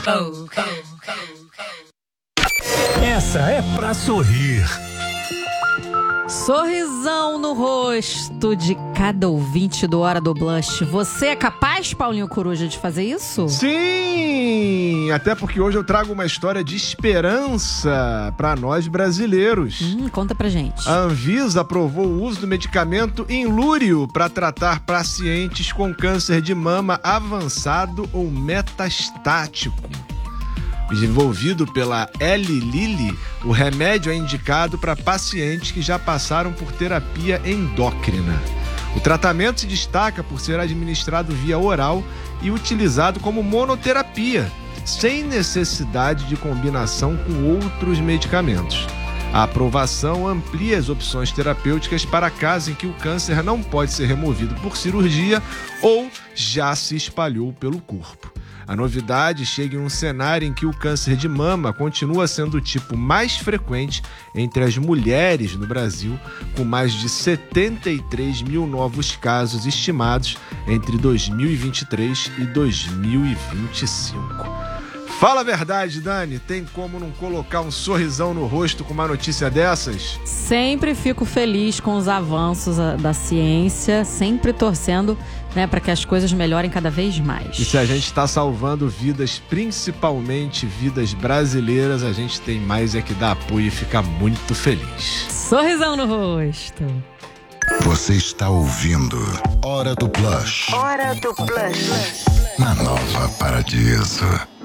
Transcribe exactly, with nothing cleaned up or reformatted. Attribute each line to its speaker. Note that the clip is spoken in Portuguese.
Speaker 1: Essa é pra sorrir.
Speaker 2: Sorrisão no rosto de cada ouvinte do Hora do Blush. Você é capaz, Paulinho Coruja, de fazer isso?
Speaker 3: Sim! Até porque hoje eu trago uma história de esperança para nós brasileiros.
Speaker 2: Hum, conta pra gente.
Speaker 3: A Anvisa aprovou o uso do medicamento Inlúrio para tratar pacientes com câncer de mama avançado ou metastático. Desenvolvido pela Eli Lilly, o remédio é indicado para pacientes que já passaram por terapia endócrina. O tratamento se destaca por ser administrado via oral e utilizado como monoterapia, sem necessidade de combinação com outros medicamentos. A aprovação amplia as opções terapêuticas para casos em que o câncer não pode ser removido por cirurgia ou já se espalhou pelo corpo. A novidade chega em um cenário em que o câncer de mama continua sendo o tipo mais frequente entre as mulheres no Brasil, com mais de setenta e três mil novos casos estimados entre dois mil e vinte e três e dois mil e vinte e cinco. Fala a verdade, Dani, tem como não colocar um sorrisão no rosto com uma notícia dessas?
Speaker 2: Sempre fico feliz com os avanços da ciência, sempre torcendo, né, para que as coisas melhorem cada vez mais.
Speaker 3: E se a gente está salvando vidas, principalmente vidas brasileiras, a gente tem mais é que dar apoio e ficar muito feliz.
Speaker 2: Sorrisão no rosto.
Speaker 1: Você está ouvindo Hora do Blush.
Speaker 4: Hora do Blush.
Speaker 1: Na Nova Paradiso.